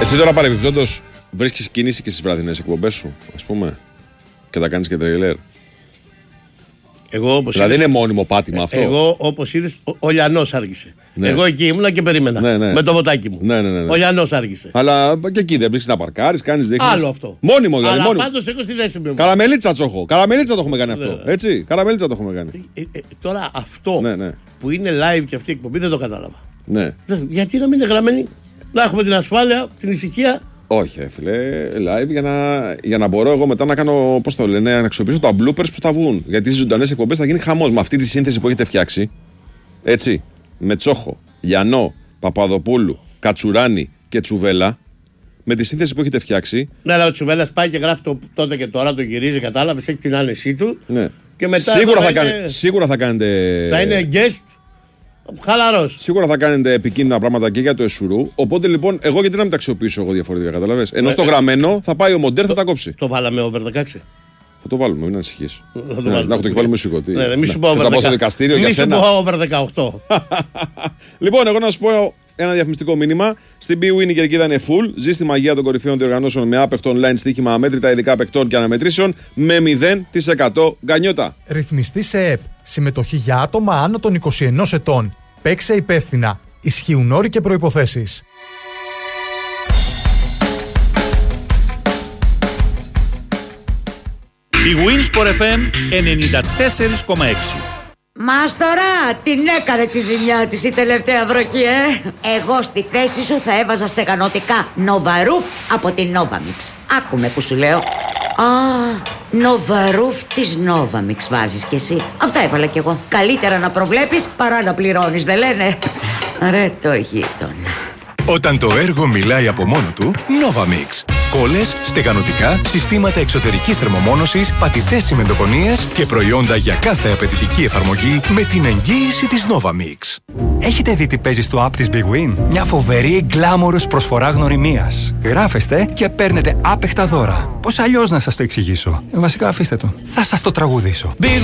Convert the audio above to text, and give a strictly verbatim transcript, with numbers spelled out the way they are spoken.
Εσύ τώρα παρεμπιπτόντως βρίσκεις κίνηση και στις βραδινές εκπομπές σου, ας πούμε, και τα κάνεις και τρέιλερ. Εγώ, όπως δηλαδή είδες, είναι μόνιμο πάτημα αυτό. Εγώ, όπως είδες, ο, ο Λιανός άργησε. Ναι. Εγώ εκεί ήμουνα και περίμενα. Ναι, ναι. Με το βοτάκι μου. Ναι, ναι, ναι, ναι. Ο Λιανός άργησε. Αλλά και εκεί δεν βρίσκεις να παρκάρεις, κάνεις δείχνεις. Άλλο αυτό. Μόνιμο δηλαδή. Αλλά Μόνιμο. πάντως έχω στη θέση μου. Καραμελίτσα τσόχο. Καραμελίτσα το έχουμε κάνει αυτό. Ναι. Έτσι. Καραμελίτσα το έχουμε κάνει. Ε, ε, τώρα αυτό Ναι, ναι. που είναι live και αυτή η εκπομπή δεν το κατάλαβα. Ναι. Γιατί να μην είναι γραμμένη, να έχουμε την ασφάλεια, την ησυχία. Όχι, ε, φίλε, live για να, για να μπορώ εγώ μετά να κάνω, πώς το λένε, να αξιοποιήσω τα bloopers που θα βγουν. Γιατί στις ζωντανές εκπομπές θα γίνει χαμός με αυτή τη σύνθεση που έχετε φτιάξει. Έτσι. Με Τσόχο, Γιαννό, Παπαδοπούλου, Κατσουράνη και Τσουβέλα. Με τη σύνθεση που έχετε φτιάξει. Ναι, αλλά ο Τσουβέλλας πάει και γράφει το τότε και τώρα, το γυρίζει, κατάλαβες, έχει την άνεσή του. Ναι. Και μετά Σίγουρα θα, είναι... κάνε, σίγουρα θα κάνετε. Θα είναι guest. Χαλαρός. Σίγουρα θα κάνετε επικίνδυνα πράγματα και για το Εσουρού. Οπότε λοιπόν, εγώ γιατί να μην τα αξιοποιήσω εγώ διαφορετικά, καταλαβες. Ενώ Ναι, στο ε, γραμμένο θα πάει ο Μοντέρ, θα τα κόψει. Το βάλαμε over δεκαέξι. Θα το βάλουμε, μην ανησυχείς. Θα το Ναι, βάλουμε. να έχω το κεφάλι μου σηκωτή. Ναι, ναι, μη σου Ναι. πω Θες over να πάω στο δεκαοκτώ. δικαστήριο για Μη σου σένα. πω over δεκαοκτώ. Λοιπόν, εγώ να σου πω ένα διαφημιστικό μήνυμα. Στην bwin η κερκίδα είναι full. Ζει στη μαγεία των κορυφαίων διοργανώσεων με άπεχτο online στοίχημα αμέτρητα ειδικά παικτών και αναμετρήσεων με μηδέν τοις εκατό γκανιότα. Ρυθμιστή σε ΕΠ. Συμμετοχή για άτομα άνω των είκοσι ενός ετών. Παίξε υπεύθυνα. Ισχύουν όροι και προϋποθέσεις. Η Winsport εφ εμ ενενήντα τέσσερα κόμμα έξι. Μάστορα, την έκανε τη ζημιά της η τελευταία βροχή, ε! Εγώ στη θέση σου θα έβαζα στεγανοτικά Νοβαρούφ από την Novamix. Άκουμε που σου λέω. Α, Νοβαρούφ της Novamix βάζεις κι εσύ. Αυτά έβαλα κι εγώ. Καλύτερα να προβλέπεις παρά να πληρώνεις, δεν λένε? Ρε το γείτονα. Όταν το έργο μιλάει από μόνο του, Novamix. Κόλλες, στεγανοτικά, συστήματα εξωτερικής θερμομόνωσης, πατητές τσιμεντοκονίες και προϊόντα για κάθε απαιτητική εφαρμογή με την εγγύηση της Novamix. Έχετε δει τι παίζει στο app της Big Win? Μια φοβερή γκλάμορος προσφορά γνωριμίας. Γράφεστε και παίρνετε άπεχτα δώρα. Πώς αλλιώς να σας το εξηγήσω? Βασικά αφήστε το. Θα σας το τραγουδήσω.